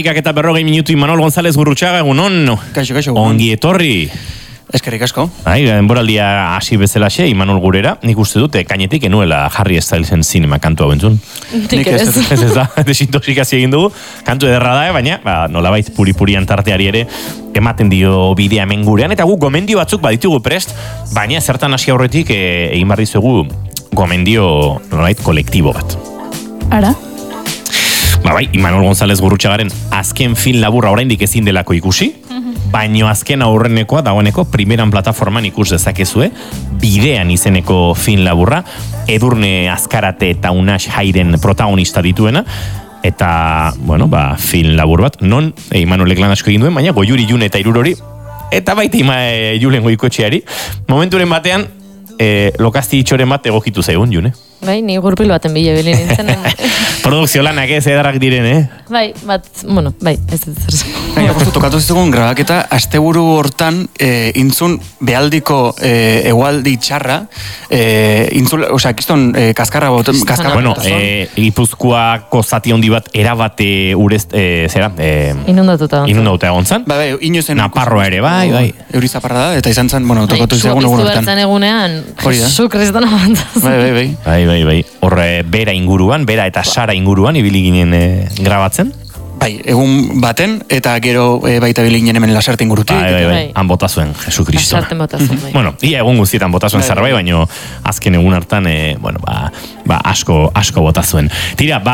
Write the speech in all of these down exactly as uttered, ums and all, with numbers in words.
amaikak eta berrogei minutu Imanol González Gurrutxaga, egun on? Kaixo, kaixo. Ongi etorri. Eskerrik asko. Bai, denboraldia hasi bezalaxe, Imanol gurera, nik uste dute kainetik enuela Harry Stylesen zinema kantu hau entzun. Nik ez. Ez ez da, desintoxikazio egin dugu, kantu ederra da, baina, ba, nolabait puri-purian tarteari ere, ematen dio bidea hemen gurean, eta gu gomendio batzuk baditugu prest, baina zertan hasi aurretik e, egin barri zugu gomendio, nolabait, kolektibo bat. Ara? Ba bai, Imanol González Gurrutxagaren azken film laburra oraindik ezin delako ikusi, baino azken aurrenekoa dagoeneko primeran plataforman ikus dezakezue, bidean izeneko film laburra, Edurne Azkarate eta Unax Jairen protagonista dituena, eta, bueno, ba, film labur bat, non, e, Imanolek lan asko egin duen, baina Goiuri June eta Irurori, eta baita ima e, Julen Goikoetxeari, momenturen batean, e, lokazti itxoren bat egokitu zaigun, June. Bai, ni gurpil baten bile bilin nintzen. Produkzio lanak ez edarrak diren, eh? Bai, bat, bueno, bai, ez ez zer. Baina, postu, tokatu zizugun grabaketa, asteburu hortan, e, intzun behaldiko e, egualdi txarra, e, intzun, osea, kiston, e, kaskarra boten, kaskarra Bueno, e, Gipuzkoako zati handi bat erabate urez, e, zera? E, Inundatuta gontzan. Inundatuta gontzan. Ba, bai, inozen... Naparroa ere, bai, bai. Eurizaparra da, eta izan zen, bueno, tokatu zizugun egun hortan. Bai, egunean, Hori da. Jesu Kriston avantzaz. Bai, bai, bai. Bai, bai, bai. Horre, bera inguruan, bera eta sara inguruan, ibili ginen e, grabatzen. Bai, egun baten, eta gero e, baita bilinen hemen lasarte ingurutik. Bai, bai, bai. Bai. Han bota zuen, Jesu Kristo. Lasarten bota zuen, bai. Bueno, ia egun guztietan bota zuen Bai, zerbait, bai. baino azken egun hartan, e, bueno, ba, ba, asko, asko bota zuen. Tira, ba...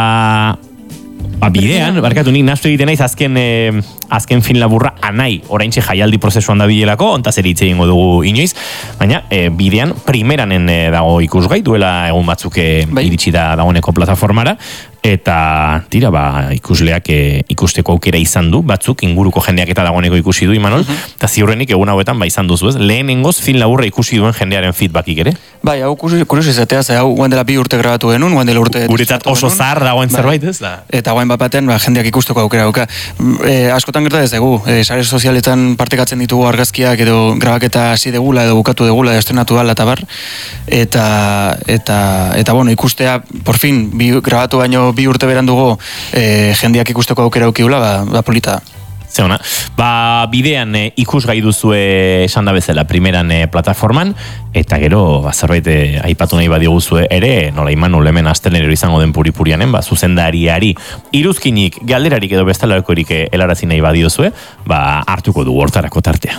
Ba, bidean, barkatu nik nastu egiten naiz azken, eh, azken film laburra anai, oraintxe jaialdi prozesuan da bilelako, ontaz ere hitz egingo dugu inoiz, baina eh, bidean primeranen eh, dago ikusgai, duela egun batzuk eh, Bai. iritsi da dagoeneko plataformara, eta tira, ba, ikusleak eh, ikusteko aukera izan du, batzuk inguruko jendeak eta dagoeneko ikusi du, Imanol, eta ziurrenik egun hauetan ba izan duzu, ez? Lehenengoz film laburra ikusi duen jendearen feedbackik ere? Bai, hau kurioso izatea, ze hau guan dela bi urte grabatu genuen, guan dela urte... Guretzat oso zahar dagoen Bai. zerbait, ez da? Eta guain bat batean, ba, jendeak ikusteko aukera dauka. E, askotan gerta ez dugu, e, sare sozialetan partekatzen ditugu argazkiak edo grabaketa hasi degula edo bukatu degula edo estrenatu dala eta bar. Eta, eta, eta bueno, ikustea, por fin, bi, grabatu baino bi urte berandugo e, jendeak ikusteko aukera aukigula, ba, ba polita da. Zeona, ba, bidean e, ikusgai duzue esan da bezala primeran e, plataforman, eta gero, ba, zerbait e, aipatu nahi badiguzue ere, nola Imanol hemen astelero izango den puri-purianen, ba, zuzendariari iruzkinik, galderarik edo bestalakorik e, helarazi nahi badiozue, ba, hartuko du hortarako tartea.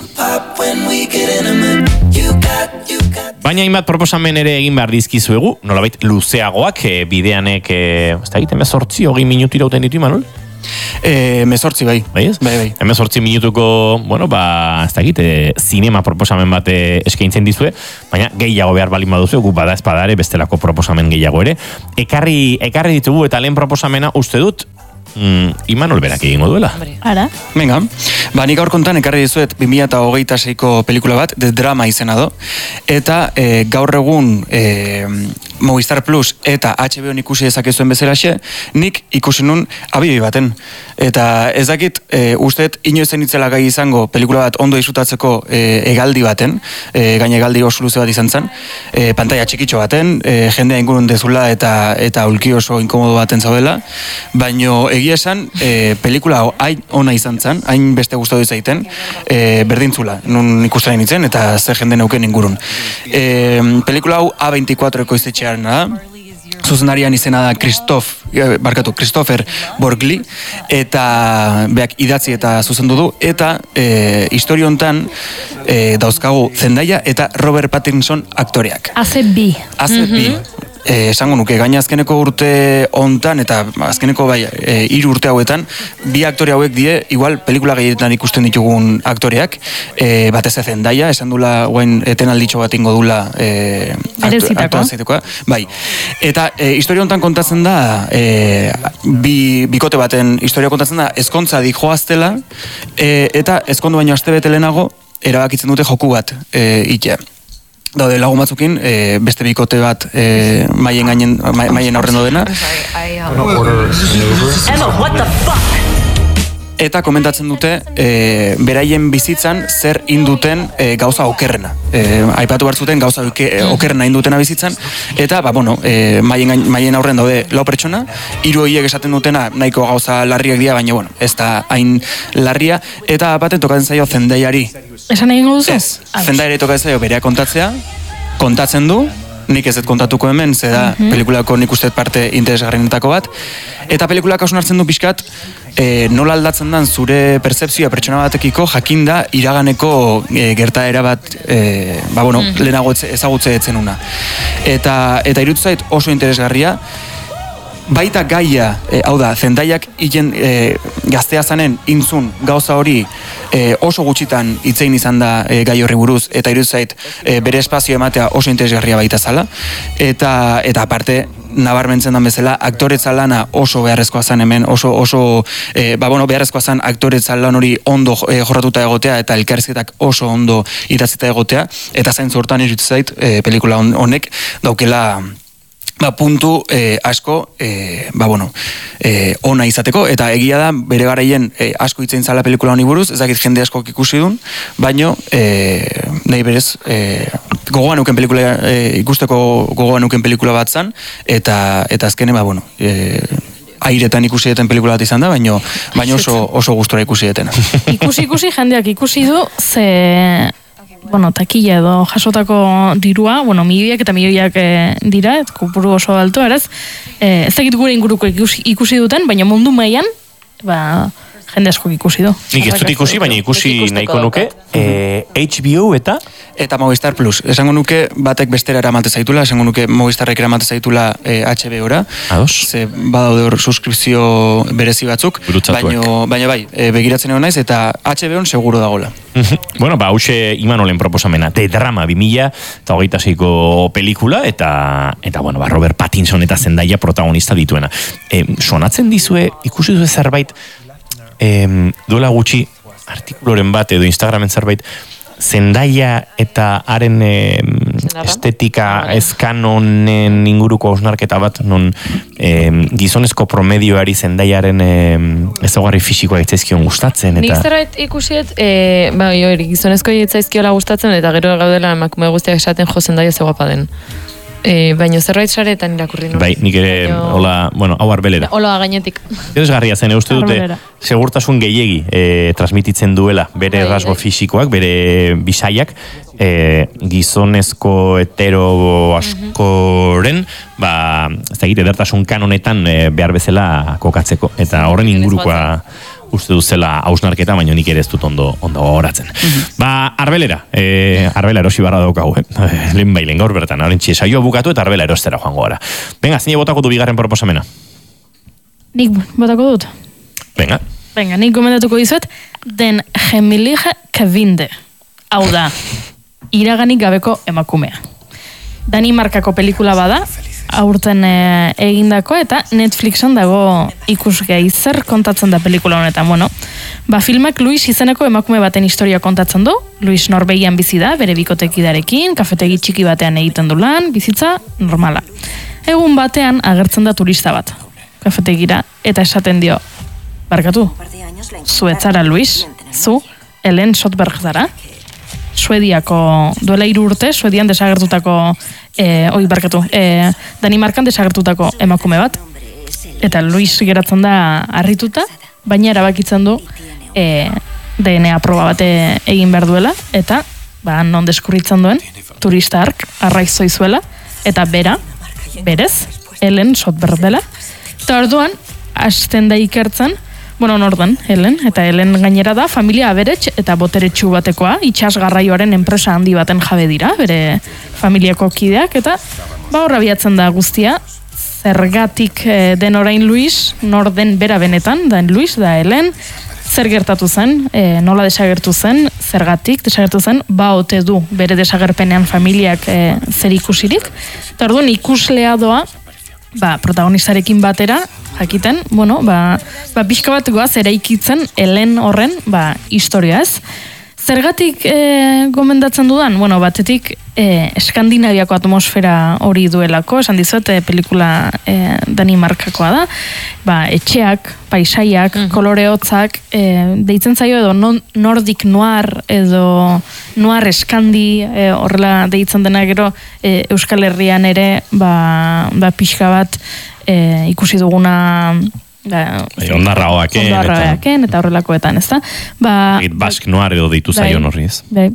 Baina hainbat proposamen ere egin behar dizkizuegu, nolabait luzeagoak, e, bideanek, e, ez da egiten, sortzi, hogei minutu irauten ditu, Imanol? E, mezortzi bai. Bai ez? Bai, bai. Hemen sortzi minutuko, bueno, ba, ez da egite, zinema proposamen bat e, eskaintzen dizue, baina gehiago behar balin baduzu, gu bada espadare, bestelako proposamen gehiago ere. Ekarri, ekarri ditugu eta lehen proposamena uste dut, mm, Imanol berak egingo duela. Ara? Venga, ba, nik gaur kontan ekarri dizuet bi mila hogeita seiko pelikula bat, The Drama izena do, eta e, gaur egun e, Movistar Plus eta H B O ikusi dezakezuen bezalaxe, nik ikusi nun abioi baten. Eta ez dakit, e, usteet inoiz zenitzela gai izango pelikula bat ondo disfrutatzeko e, egaldi baten, e, gaine egaldi oso luze bat izan zen, e, pantalla txikitxo baten, e, jendea ingurun dezula eta eta ulki oso inkomodo baten zaudela, baino egia esan, e, pelikula hain ona izan zen, hain beste gustatu izaiten, e, berdintzula, nun ikusten nintzen, eta zer jende neuken ingurun. E, pelikula hau A veinticuatro ekoiztetxearen da, zuzendarian izena da Christoph, barkatu, Christopher Borgli, eta beak idatzi eta zuzendu du, eta e, historio hontan e, dauzkagu Zendaya eta Robert Pattinson aktoreak. Haze bi. Haze bi. Eh, esango nuke, gaina azkeneko urte hontan eta azkeneko bai, e, hiru urte hauetan, bi aktore hauek die, igual pelikula gehietan ikusten ditugun aktoreak, e, batez ez Zendaya, esan dula guain etenalditxo bat ingo dula e, aktorazitekoa. Bai, eta e, historia hontan kontatzen da, e, bi, bikote baten historia kontatzen da, ezkontza di joaztela, e, eta ezkondu baino aste bete lehenago, erabakitzen dute joku bat e, itea. Daude lagun batzukin, e, beste bikote bat e, maien gainen, maien aurren dodena. eta komentatzen dute e, beraien bizitzan zer induten e, gauza okerrena. E, aipatu behar zuten gauza okerrena indutena bizitzan, eta, ba, bueno, e, maien, maien aurren daude lau pertsona, hiru horiek esaten dutena nahiko gauza larriak dira, baina, bueno, ez da hain larria, eta baten tokatzen zaio Zendaiari. Esan egingo duzu? Ez, Zendaiari tokatzen zaio berea kontatzea, kontatzen du, nik ez dut kontatuko hemen, ze da mm-hmm. pelikulako nik uste parte interesgarrienetako bat, eta pelikulak hausun hartzen du pixkat, e, nola aldatzen dan zure pertzepzioa pertsona batekiko jakinda iraganeko e, gertaera bat e, ba, bueno, mm. lehenago ezagutze etzen una. Eta, eta irutu zait oso interesgarria, baita gaia, e, hau da, Zendaiak hilen e, gaztea zanen intzun gauza hori e, oso gutxitan hitzein izan da e, gai horri buruz, eta irutu zait e, bere espazio ematea oso interesgarria baita zala, eta, eta aparte, nabarmentzen dan bezala, aktoretza lana oso beharrezkoa zen hemen, oso, oso e, ba, bueno, beharrezkoa zen aktoretza lan hori ondo e, jorratuta egotea, eta elkarrizketak oso ondo idatzita egotea, eta zaintzu hortan irutu zait, e, pelikula honek daukela ba, puntu eh, asko eh, ba, bueno, eh, ona izateko, eta egia da bere garaien eh, asko hitzein zala pelikula honi buruz, ez dakit jende asko ikusi dun, baino eh, nahi berez eh, gogoan euken pelikula eh, ikusteko gogoan euken pelikula bat zan, eta, eta azkene, ba, bueno, eh, airetan ikusi deten pelikula bat izan da, baino, baino oso, oso gustora ikusi detena. Ikusi ikusi jendeak ikusi du, ze bueno, takilla edo jasotako dirua, bueno, milioiak eta milioiak e, dira, et kopuru oso alto, eraz, e, ez dakit gure inguruko ikusi, ikusi duten, baina mundu mailan, ba, jende asko ikusi du. Nik ez dut ikusi, baina ikusi nahiko nuke, e, H B O eta? Eta Movistar Plus. Esango nuke batek bestera eramate zaitula, esango nuke Movistarrek eramate zaitula e, H B O-ra. Ados. Ze badaude hor suskripzio berezi batzuk, baino, baina bai, e, begiratzen egon naiz, eta H B O-n seguro dagoela. Bueno, ba, hause Imanolen proposamena, The Drama bi mila eta hogeita seiko pelikula, eta, eta bueno, ba, Robert Pattinson eta Zendaya protagonista dituena. E, sonatzen dizue, ikusi duzu zerbait, e, duela gutxi, artikuloren bat edo Instagramen zerbait, Zendaya eta haren e, estetika eskanonen inguruko osnarketa bat, non e, gizonezko promedioari Zendayaren e, ezaugarri fisikoa etzaizkion gustatzen. Eta... Nik zerbait ikusiet, e, ba, jo, gizonezko etzaizkiola gustatzen, eta gero gaudela emakume guztiak esaten jo Zendaya ze guapa den. E, baina zerbait saretan irakurri nuen. Bai, nik ere, baino... hola, bueno, hau arbelera. Hola gainetik. Eresgarria zen, uste dute, segurtasun gehiegi e, transmititzen duela, bere bai, rasgo bai. Fisikoak, bere bisaiak, e, gizonezko hetero askoren, mm-hmm. ba, ez da egite, edertasun kanonetan e, behar bezala kokatzeko, eta horren ingurukoa uste duzela hausnarketa, baina nik ere ez dut ondo, ondo horatzen. Mm-hmm. Ba, arbelera, e, arbela erosi barra daukagu, eh? Lehen bailen gaur bertan, haren saioa bukatu eta arbela erostera joango gara. Venga, zine botako du bigarren proposamena. Nik botako dut. Venga. Venga, nik gomendatuko dizuet, Den Hemmelige Gewinde. Hau da, iraganik gabeko emakumea. Danimarkako pelikula bada, aurten e, egindako, eta Netflixen dago ikusgai zer kontatzen da pelikula honetan. Bueno, ba, filmak Luis izeneko emakume baten historia kontatzen du. Luis Norvegian bizi da, bere bikotekidarekin, kafetegi txiki batean egiten du lan, bizitza normala. Egun batean agertzen da turista bat, kafetegira, eta esaten dio, barkatu, zu etzara Luis, zu, Helen Sotberg zara, Suediako, duela hiru urte, Suedian desagertutako, e, oi barkatu, e, Danimarkan desagertutako emakume bat, eta Luis geratzen da harrituta, baina erabakitzen du e, D N A proba bate egin behar duela, eta ba, non deskurritzen duen, turista hark, arraiz zoizuela, eta bera, berez, Helen Sotberg dela, eta orduan, hasten da ikertzen, bueno, nordan, Helen, eta Helen gainera da, familia aberets eta boteretsu batekoa, itxas garraioaren enpresa handi baten jabe dira, bere familiako kideak, eta ba horra biatzen da guztia, zergatik eh, den orain Luis, nor den bera benetan, da Luis, da Helen, zer gertatu zen, e, nola desagertu zen, zergatik desagertu zen, ba ote du bere desagerpenean familiak e, zer ikusirik, eta orduan ikuslea doa, ba, protagonistarekin batera, jakiten, bueno, ba, ba pixka bat goaz eraikitzen Helen horren, ba, historia ez. Zergatik e, gomendatzen dudan? Bueno, batetik e, Eskandinaviako atmosfera hori duelako, esan dizuet, e, pelikula e, Danimarkakoa da, ba, etxeak, paisaiak, mm-hmm. kolore hotzak, e, deitzen zaio edo non, Nordic Noir edo Noir Eskandi, e, horrela deitzen dena gero e, Euskal Herrian ere, ba, ba pixka bat e, ikusi duguna... Ba, ondarra hoaken eta, eta horrelakoetan, ez da? Ba, Bask Noir edo deitu zaion horri ez. Bai,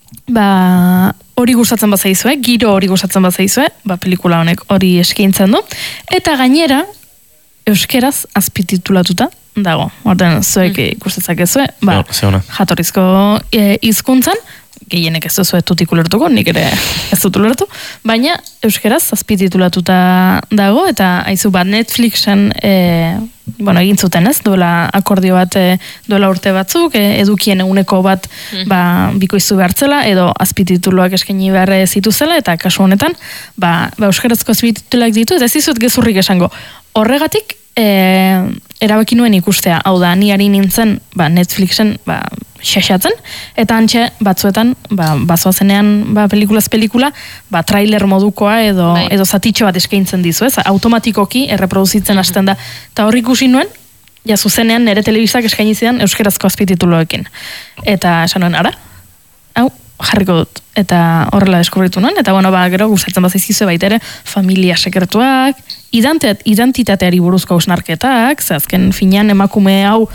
ba, hori gustatzen bat zaizue, giro hori gustatzen bat zaizue, ba, pelikula honek hori eskaintzen du, eta gainera, euskeraz azpititulatuta dago. Horten, zuek mm. ikustetzak ezue, ba, no, jatorrizko e, hizkuntzan, gehienek ez duzu etutik ulertuko, nik ere ez dut ulertu, baina euskeraz azpititulatuta dago, eta haizu bat Netflixen e, bueno, egin zuten ez, duela akordio bat e, duela urte batzuk, e, edukien eguneko bat mm. ba, bikoizu behartzela, edo azpitituluak eskaini behar zituzela, eta kasu honetan, ba, ba euskarazko azpitituluak ditu, eta ez dizut gezurrik esango. Horregatik, e, erabaki nuen ikustea, hau da, ni ari nintzen ba, Netflixen ba, xaxatzen, eta antxe batzuetan, ba, bazoazenean ba, pelikulaz pelikula, ba, trailer modukoa edo, edo zatitxo bat eskaintzen dizu, ez? Automatikoki erreproduzitzen hasten da. Eta horri ikusi nuen, ja zuzenean nire telebistak eskaini zidan euskerazko azpitituloekin. Eta esan nuen, ara? Hau, jarriko dut. Eta horrela deskubritu nuen, eta bueno, ba, gero gustatzen bazaizkizu baita ere, familia sekretuak, identitateari buruzko hausnarketak, ze azken finean emakume hau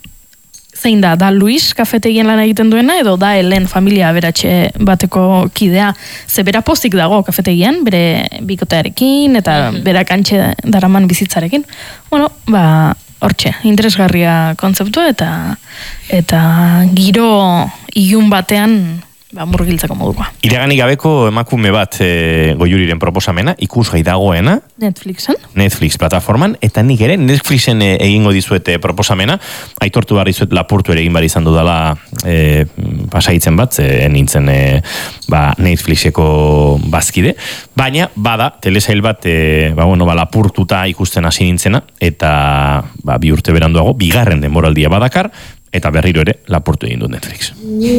zein da, da Luis kafetegien lan egiten duena, edo da Helen familia beratxe bateko kidea, ze bera pozik dago kafetegian, bere bikotearekin, eta mm-hmm. bera kantxe daraman bizitzarekin. Bueno, ba, hortxe, interesgarria kontzeptua, eta eta giro ilun batean ba, murgiltzako modukoa. Iraganik gabeko emakume bat e, Goiuriren proposamena, ikusgai dagoena. Netflixen. Netflix plataforman, eta nik ere Netflixen e, egingo dizuete proposamena, aitortu behar dizuet lapurtu ere egin behar izan dudala e, pasaitzen bat, e, nintzen e, ba, Netflixeko bazkide, baina bada, telesail bat, e, ba, bueno, ba, lapurtuta ikusten hasi nintzena, eta ba, bi urte beranduago, bigarren denboraldia badakar, eta berriro ere lapurtu egin du Netflix.